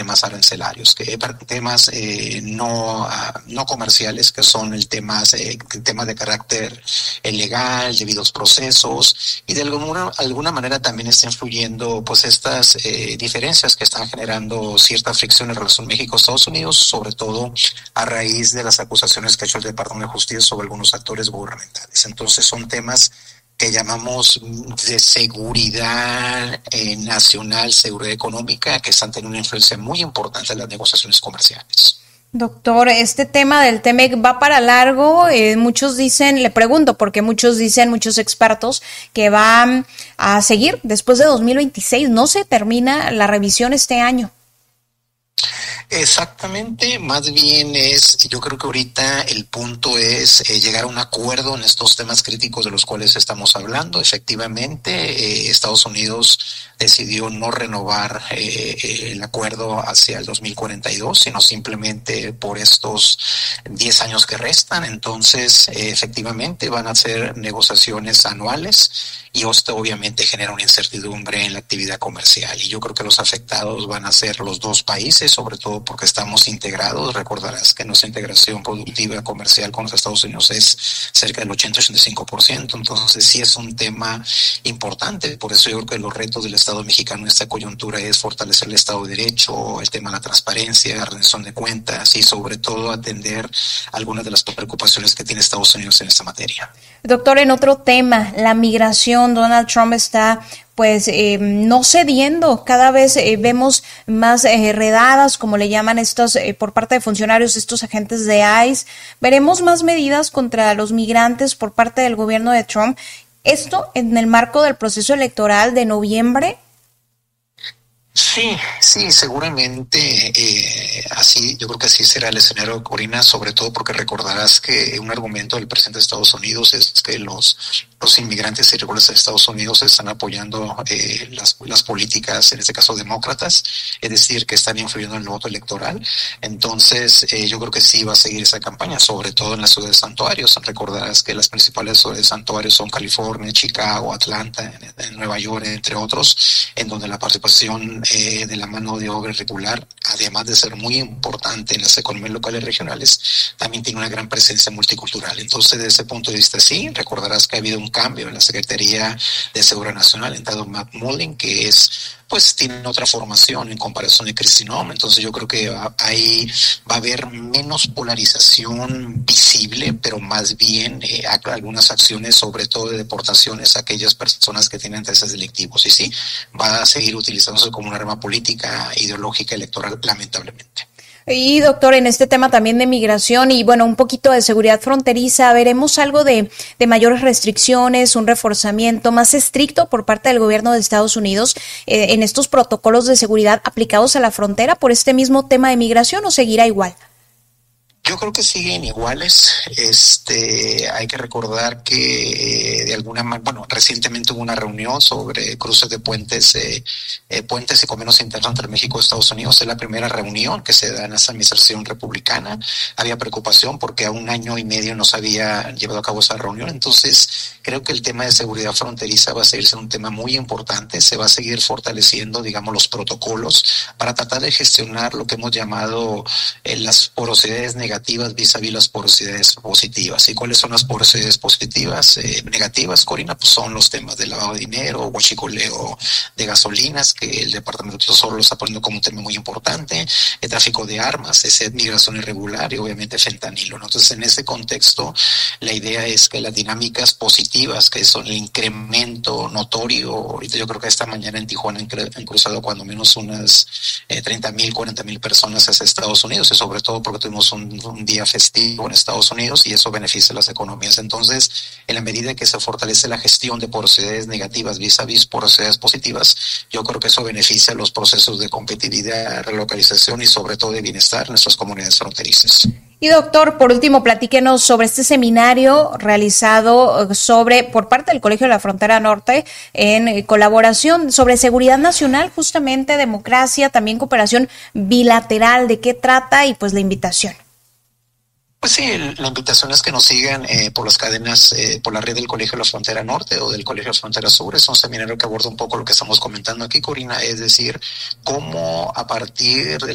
temas arancelarios, temas no comerciales, que son el tema de carácter legal, debidos procesos, y de alguna manera también está influyendo pues estas diferencias que están generando cierta fricción en relación México-Estados Unidos, sobre todo a raíz de las acusaciones que ha hecho el Departamento de Justicia sobre algunos actores gubernamentales. Entonces son temas que llamamos de seguridad nacional, seguridad económica, que están teniendo una influencia muy importante en las negociaciones comerciales. Doctor, este tema del TEMEC va para largo. Muchos dicen, le pregunto, porque muchos dicen, muchos expertos, que va a seguir después de 2026. No se termina la revisión este año. Exactamente, más bien yo creo que ahorita el punto es llegar a un acuerdo en estos temas críticos de los cuales estamos hablando. Efectivamente, Estados Unidos decidió no renovar el acuerdo hacia el 2042, sino simplemente por estos 10 años que restan. Entonces, efectivamente, van a ser negociaciones anuales y esto obviamente genera una incertidumbre en la actividad comercial. Y yo creo que los afectados van a ser los dos países, sobre todo porque estamos integrados. Recordarás que nuestra integración productiva comercial con los Estados Unidos es cerca del 80-85%. Entonces, sí es un tema importante. Por eso yo creo que los retos del Estado mexicano en esta coyuntura es fortalecer el Estado de Derecho, el tema de la transparencia, la rendición de cuentas y sobre todo atender algunas de las preocupaciones que tiene Estados Unidos en esta materia. Doctor, en otro tema, la migración, Donald Trump está no cediendo. Cada vez vemos más redadas, como le llaman estos, por parte de funcionarios, estos agentes de ICE. Veremos más medidas contra los migrantes por parte del gobierno de Trump. Esto en el marco del proceso electoral de noviembre. Sí, seguramente así, yo creo que así será el escenario, Corina, sobre todo porque recordarás que un argumento del presidente de Estados Unidos es que los inmigrantes irregulares de Estados Unidos están apoyando las políticas, en este caso demócratas, es decir, que están influyendo en el voto electoral. Entonces, yo creo que sí va a seguir esa campaña, sobre todo en las ciudades santuarios. Recordarás que las principales ciudades santuarios son California, Chicago, Atlanta, en Nueva York, entre otros, en donde la participación de la mano de obra irregular, además de ser muy importante en las economías locales y regionales, también tiene una gran presencia multicultural. Entonces, desde ese punto de vista, sí, recordarás que ha habido un cambio en la Secretaría de Seguridad Nacional, entrado Matt Mullen, que tiene otra formación en comparación de Kristi Noem. Entonces yo creo que ahí va a haber menos polarización visible, pero más bien algunas acciones, sobre todo de deportaciones a aquellas personas que tienen antecedentes delictivos. Y sí, va a seguir utilizándose como una arma política, ideológica, electoral, lamentablemente. Y doctor, en este tema también de migración y un poquito de seguridad fronteriza, ¿veremos algo de mayores restricciones, un reforzamiento más estricto por parte del gobierno de Estados Unidos en estos protocolos de seguridad aplicados a la frontera por este mismo tema de migración o seguirá igual? Yo creo que siguen iguales. Hay que recordar que de alguna manera, recientemente hubo una reunión sobre cruces de puentes y comercio interno entre México y Estados Unidos. Es la primera reunión que se da en esa administración republicana. Había preocupación porque a un año y medio no se había llevado a cabo esa reunión. Entonces, creo que el tema de seguridad fronteriza va a seguir siendo un tema muy importante. Se va a seguir fortaleciendo, los protocolos para tratar de gestionar lo que hemos llamado las porosidades negativas vis-a-vis las porosidades positivas. ¿Y cuáles son las porosidades positivas? Negativas, Corina, pues son los temas de lavado de dinero, huachicoleo de gasolinas, que el Departamento de Tesoro lo está poniendo como un tema muy importante, el tráfico de armas, migración irregular y obviamente fentanilo, ¿no? Entonces, en ese contexto, la idea es que las dinámicas positivas, que son el incremento notorio, ahorita yo creo que esta mañana en Tijuana han cruzado cuando menos unas 30,000, 40,000 personas hacia Estados Unidos, y sobre todo porque tuvimos un día festivo en Estados Unidos y eso beneficia a las economías. Entonces, en la medida que se fortalece la gestión de porosidades negativas vis-a-vis porosidades positivas, yo creo que eso beneficia los procesos de competitividad, relocalización y sobre todo de bienestar en nuestras comunidades fronterizas. Y doctor, por último, platíquenos sobre este seminario realizado por parte del Colegio de la Frontera Norte en colaboración sobre seguridad nacional, justamente democracia, también cooperación bilateral. ¿De qué trata? Y pues la invitación. Pues sí, la invitación es que nos sigan por las cadenas, por la red del Colegio de la Frontera Norte o del Colegio de la Frontera Sur. Es un seminario que aborda un poco lo que estamos comentando aquí, Corina, es decir, cómo a partir de